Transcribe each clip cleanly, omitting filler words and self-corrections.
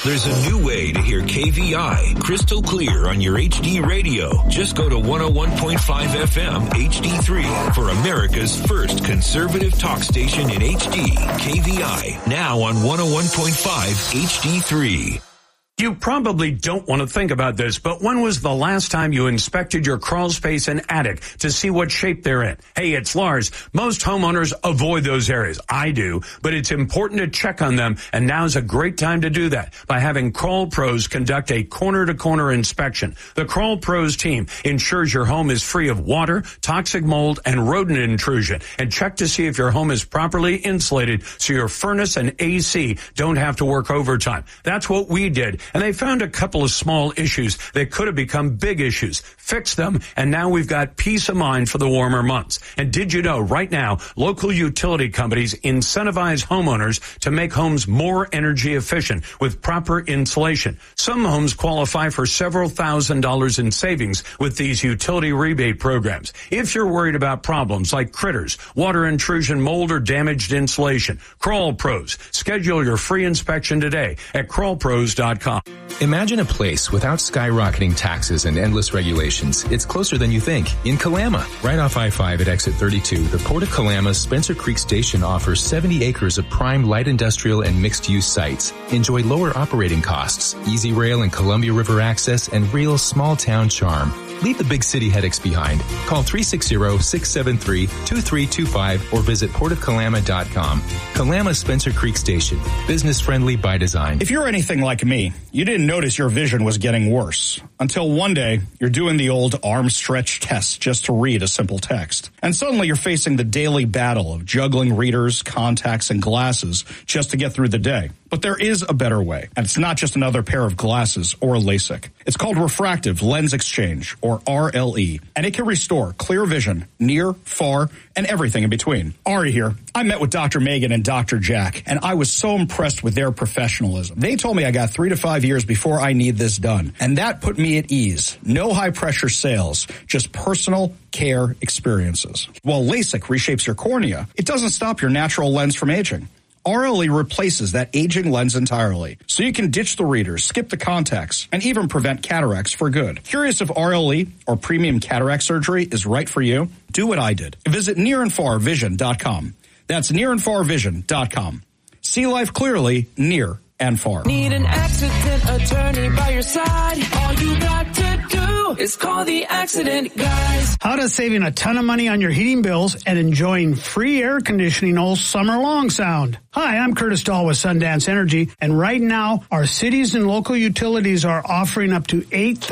There's a new way to hear KVI crystal clear on your HD radio. Just go to 101.5 FM HD3 for America's first conservative talk station in HD. KVI, now on 101.5 HD3. You probably don't want to think about this, but when was the last time you inspected your crawl space and attic to see what shape they're in? Hey, it's Lars. Most homeowners avoid those areas. I do, but it's important to check on them, and now's a great time to do that by having Crawl Pros conduct a corner-to-corner inspection. The Crawl Pros team ensures your home is free of water, toxic mold, and rodent intrusion, and check to see if your home is properly insulated so your furnace and AC don't have to work overtime. That's what we did. And they found a couple of small issues that could have become big issues. Fixed them, and now we've got peace of mind for the warmer months. And did you know, right now, local utility companies incentivize homeowners to make homes more energy efficient with proper insulation. Some homes qualify for several $1,000s in savings with these utility rebate programs. If you're worried about problems like critters, water intrusion, mold, or damaged insulation, Crawl Pros. Schedule your free inspection today at crawlpros.com. Imagine a place without skyrocketing taxes and endless regulations. It's closer than you think. In Kalama, right off I-5 at exit 32, the Port of Kalama's Spencer Creek Station offers 70 acres of prime light industrial and mixed-use sites. Enjoy lower operating costs, easy rail and Columbia River access, and real small-town charm. Leave the big city headaches behind. Call 360-673-2325 or visit portofkalama.com. Kalama Spencer Creek Station. Business friendly by design. If you're anything like me, you didn't notice your vision was getting worse until one day you're doing the old arm stretch test just to read a simple text. And suddenly you're facing the daily battle of juggling readers, contacts, and glasses just to get through the day. But there is a better way, and it's not just another pair of glasses or LASIK. It's called refractive lens exchange, or RLE, and it can restore clear vision near, far, and everything in between. Ari here. I met with Dr. Megan and Dr. Jack, and I was so impressed with their professionalism. They told me I got 3 to 5 years before I need this done, and that put me at ease. No high-pressure sales, just personal care experiences. While LASIK reshapes your cornea, it doesn't stop your natural lens from aging. RLE replaces that aging lens entirely, so you can ditch the readers, skip the contacts, and even prevent cataracts for good. Curious if RLE, or premium cataract surgery, is right for you? Do what I did. Visit nearandfarvision.com. That's nearandfarvision.com. See life clearly, near and far. Need an accident attorney by your side? All you got to do is call the Accident Guys. How does saving a ton of money on your heating bills and enjoying free air conditioning all summer long sound? Hi, I'm Curtis Dahl with Sundance Energy, and right now, our cities and local utilities are offering up to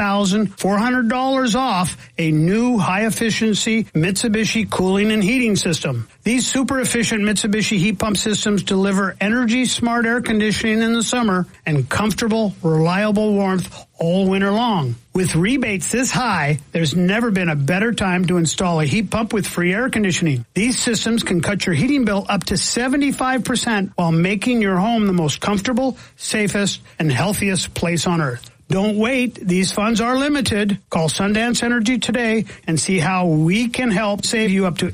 $8,400 off a new high-efficiency Mitsubishi cooling and heating system. These super-efficient Mitsubishi heat pump systems deliver energy-smart air conditioning in the summer and comfortable, reliable warmth all winter long. With rebates this high, there's never been a better time to install a heat pump with free air conditioning. These systems can cut your heating bill up to 75% while making your home the most comfortable, safest, and healthiest place on earth. Don't wait. These funds are limited. Call Sundance Energy today and see how we can help save you up to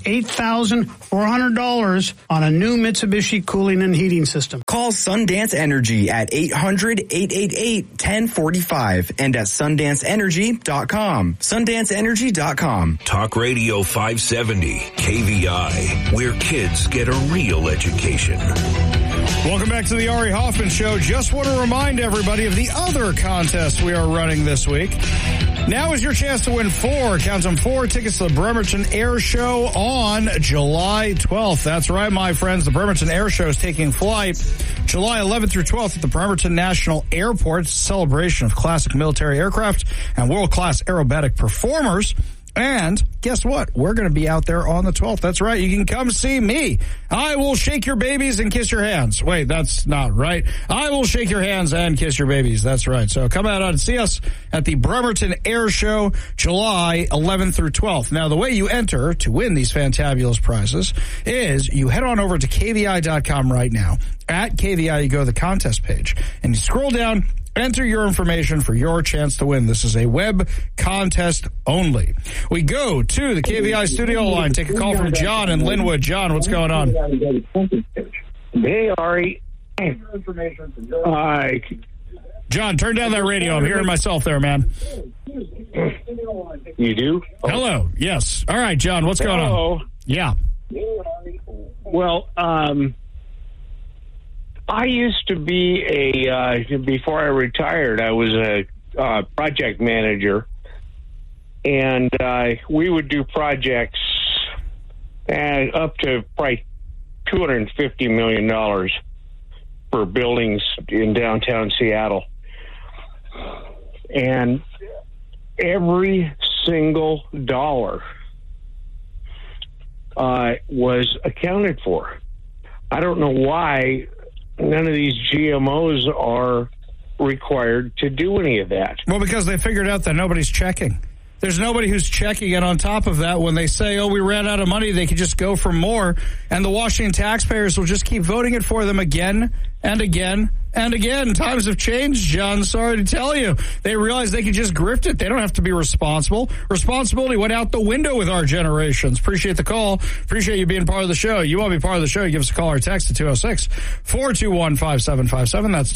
$8,400 on a new Mitsubishi cooling and heating system. Call Sundance Energy at 800-888-1045 and at sundanceenergy.com. Sundanceenergy.com. Talk Radio 570, KVI, where kids get a real education. Welcome back to the Ari Hoffman Show. Just want to remind everybody of the other contest we are running this week. Now is your chance to win 4 tickets to the Bremerton Air Show on July 12th. That's right, my friends. The Bremerton Air Show is taking flight July 11th through 12th at the Bremerton National Airport. It's a celebration of classic military aircraft and world-class aerobatic performers. And guess what? We're going to be out there on the 12th. That's right. You can come see me. I will shake your babies and kiss your hands. Wait, that's not right. I will shake your hands and kiss your babies. That's right. So come out and see us at the Bremerton Air Show, July 11th through 12th. Now, the way you enter to win these fantabulous prizes is you head on over to KVI.com right now. At KVI, you go to the contest page and you scroll down. Enter your information for your chance to win. This is a web contest only. We go to the KVI studio line. Take a call from John in Linwood. John, what's going on? Hey, Ari. John, turn down that radio. I'm hearing myself there, man. You do? Oh. Hello. Yes. All right, John, what's going on? Yeah. Well, I used to be before I retired, I was a project manager, and we would do projects up to probably $250 million for buildings in downtown Seattle. And every single dollar was accounted for. I don't know why none of these GMOs are required to do any of that. Well, because they figured out that nobody's checking. There's nobody who's checking it. On top of that, when they say, oh, we ran out of money, they could just go for more, and the Washington taxpayers will just keep voting it for them again and again and again. Times have changed, John. Sorry to tell you. They realize they can just grift it. They don't have to be responsible. Responsibility went out the window with our generations. Appreciate the call. Appreciate you being part of the show. You want to be part of the show, you give us a call or text at 206-421-5757. That's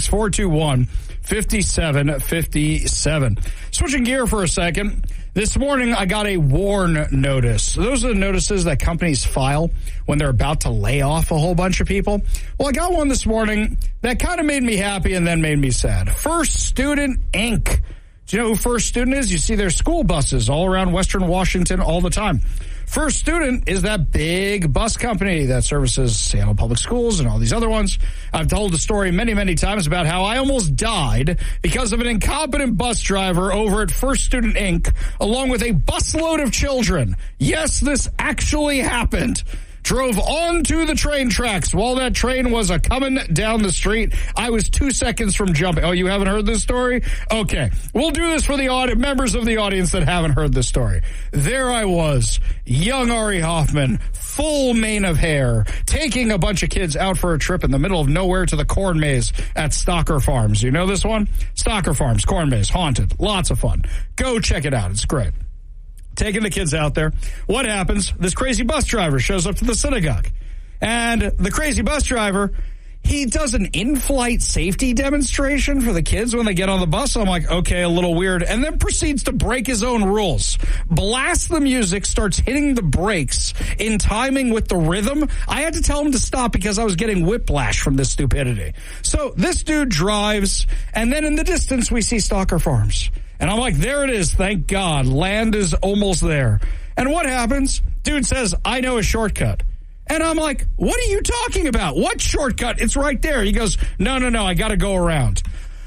206-421-5757. Switching gear for a second. This morning, I got a WARN notice. Those are the notices that companies file when they're about to lay off a whole bunch of people. Well, I got one this morning that kind of made me happy and then made me sad. First Student, Inc. Do you know who First Student is? You see their school buses all around Western Washington all the time. First Student is that big bus company that services Seattle Public Schools and all these other ones. I've told the story many, many times about how I almost died because of an incompetent bus driver over at First Student, Inc., along with a busload of children. Yes, this actually happened. Drove onto the train tracks while that train was coming down the street. I was 2 seconds from jumping. Oh, you haven't heard this story? Okay. We'll do this for the members of the audience that haven't heard this story. There I was, young Ari Hoffman, full mane of hair, taking a bunch of kids out for a trip in the middle of nowhere to the corn maze at Stocker Farms. You know this one? Stocker Farms, corn maze, haunted. Lots of fun. Go check it out. It's great. Taking the kids out there. What happens? This crazy bus driver shows up to the synagogue. And the crazy bus driver, he does an in-flight safety demonstration for the kids when they get on the bus. I'm like, okay, a little weird. And then proceeds to break his own rules. Blasts the music, starts hitting the brakes in timing with the rhythm. I had to tell him to stop because I was getting whiplash from this stupidity. So this dude drives, and then in the distance we see Stocker Farms. And I'm like, there it is. Thank God. Land is almost there. And what happens? Dude says, I know a shortcut. And I'm like, what are you talking about? What shortcut? It's right there. He goes, no, I got to go around.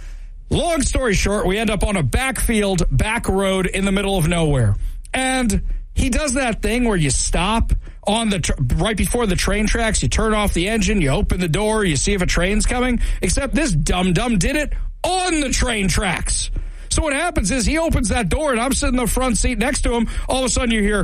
Long story short, we end up on a backfield, back road in the middle of nowhere. And he does that thing where you stop on right before the train tracks. You turn off the engine. You open the door. You see if a train's coming. Except this dum-dum did it on the train tracks. So what happens is he opens that door, and I'm sitting in the front seat next to him. All of a sudden, you hear,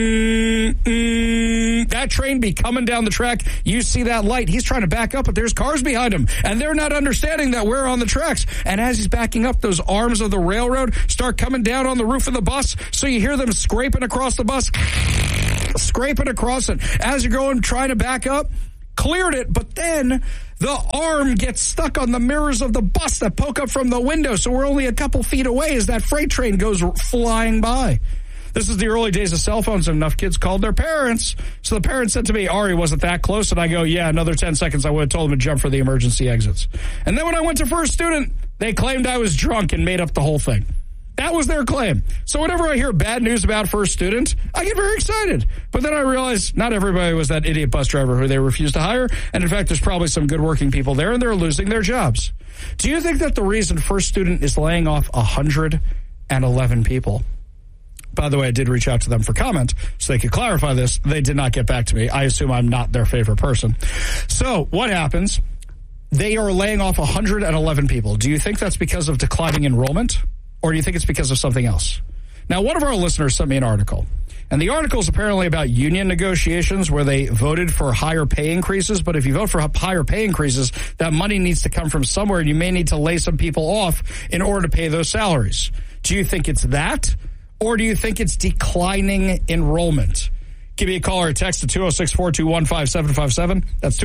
that train be coming down the track. You see that light. He's trying to back up, but there's cars behind him, and they're not understanding that we're on the tracks. And as he's backing up, those arms of the railroad start coming down on the roof of the bus, so you hear them scraping across the bus, scraping across it. As you're going, trying to back up, cleared it, but then the arm gets stuck on the mirrors of the bus that poke up from the window, so we're only a couple feet away as that freight train goes flying by. This is the early days of cell phones, and enough kids called their parents. So the parents said to me, Ari, wasn't that close? And I go, yeah, another 10 seconds, I would have told them to jump for the emergency exits. And then when I went to First Student, they claimed I was drunk and made up the whole thing. That was their claim. So whenever I hear bad news about First Student, I get very excited. But then I realize not everybody was that idiot bus driver who they refused to hire. And in fact, there's probably some good working people there, and they're losing their jobs. Do you think that the reason First Student is laying off 111 people? By the way, I did reach out to them for comment so they could clarify this. They did not get back to me. I assume I'm not their favorite person. So what happens? They are laying off 111 people. Do you think that's because of declining enrollment? Or do you think it's because of something else? Now, one of our listeners sent me an article. And the article is apparently about union negotiations where they voted for higher pay increases. But if you vote for higher pay increases, that money needs to come from somewhere, and you may need to lay some people off in order to pay those salaries. Do you think it's that? Or do you think it's declining enrollment? Give me a call or a text to 206-421-5757. That's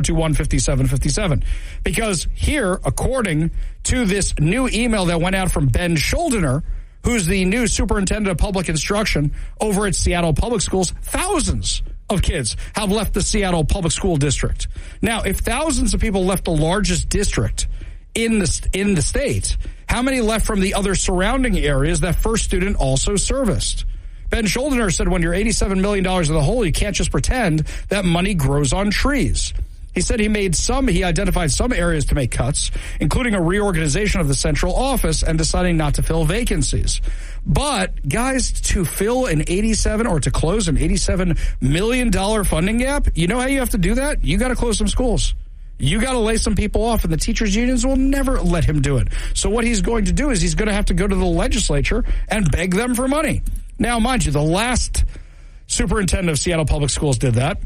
206-421-5757. Because here, according to this new email that went out from Ben Schuldiner, who's the new superintendent of public instruction over at Seattle Public Schools, thousands of kids have left the Seattle Public School District. Now, if thousands of people left the largest district in the state, how many left from the other surrounding areas that First Student also serviced? Ben Schuldiner said when you're $87 million in the hole, you can't just pretend that money grows on trees. He said he identified some areas to make cuts, including a reorganization of the central office and deciding not to fill vacancies. But, guys, to fill an to close an $87 million funding gap, you know how you have to do that? You got to close some schools. You got to lay some people off, and the teachers' unions will never let him do it. So what he's going to do is he's going to have to go to the legislature and beg them for money. Now, mind you, the last superintendent of Seattle Public Schools did that,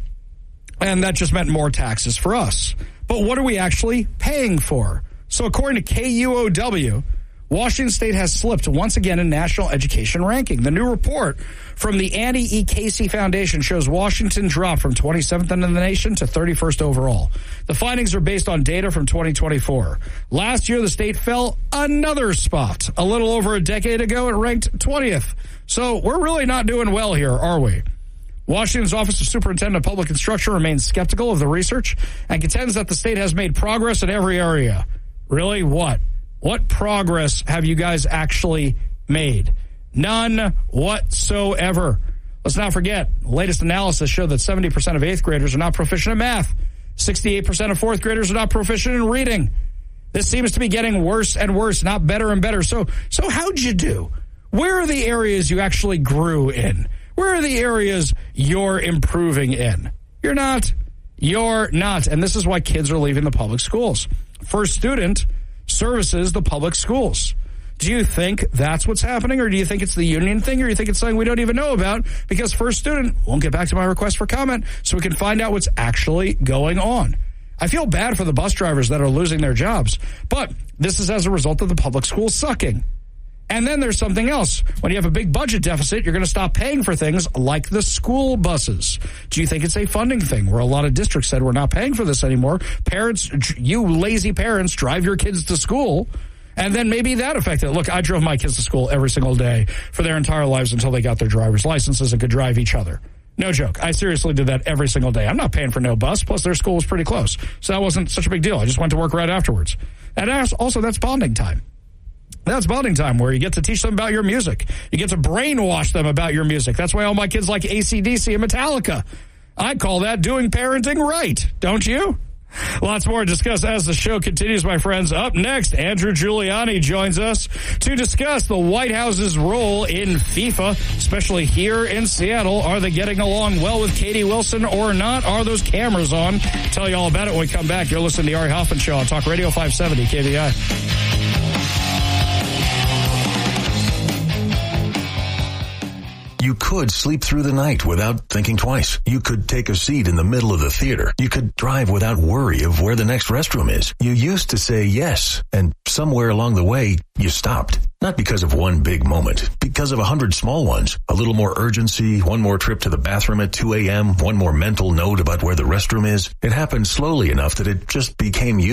and that just meant more taxes for us. But what are we actually paying for? So according to KUOW, Washington State has slipped once again in national education ranking. The new report from the Annie E. Casey Foundation shows Washington dropped from 27th in the nation to 31st overall. The findings are based on data from 2024. Last year, the state fell another spot. A little over a decade ago, it ranked 20th. So we're really not doing well here, are we? Washington's Office of Superintendent of Public Instruction remains skeptical of the research and contends that the state has made progress in every area. Really? What? What progress have you guys actually made? None whatsoever. Let's not forget, the latest analysis showed that 70% of 8th graders are not proficient in math. 68% of 4th graders are not proficient in reading. This seems to be getting worse and worse, not better and better. So how'd you do? Where are the areas you actually grew in? Where are the areas you're improving in? You're not. You're not. And this is why kids are leaving the public schools. First Student services the public schools. Do you think that's what's happening, or do you think it's the union thing, or do you think it's something we don't even know about? Because First Student won't get back to my request for comment so we can find out what's actually going on. I feel bad for the bus drivers that are losing their jobs, but this is as a result of the public schools sucking. And then there's something else. When you have a big budget deficit, you're going to stop paying for things like the school buses. Do you think it's a funding thing where a lot of districts said we're not paying for this anymore? Parents, you lazy parents, drive your kids to school, and then maybe that affected it. Look, I drove my kids to school every single day for their entire lives until they got their driver's licenses and could drive each other. No joke. I seriously did that every single day. I'm not paying for no bus. Plus, their school was pretty close. So that wasn't such a big deal. I just went to work right afterwards. And also, that's bonding time. That's bonding time where you get to teach them about your music. You get to brainwash them about your music. That's why all my kids like AC/DC and Metallica. I call that doing parenting right, don't you? Lots more to discuss as the show continues, my friends. Up next, Andrew Giuliani joins us to discuss the White House's role in FIFA, especially here in Seattle. Are they getting along well with Katie Wilson or not? Are those cameras on? Tell you all about it when we come back. You're listening to the Ari Hoffman Show on Talk Radio 570 KVI. You could sleep through the night without thinking twice. You could take a seat in the middle of the theater. You could drive without worry of where the next restroom is. You used to say yes, and somewhere along the way, you stopped. Not because of one big moment, because of 100 small ones. A little more urgency, one more trip to the bathroom at 2 a.m., one more mental note about where the restroom is. It happened slowly enough that it just became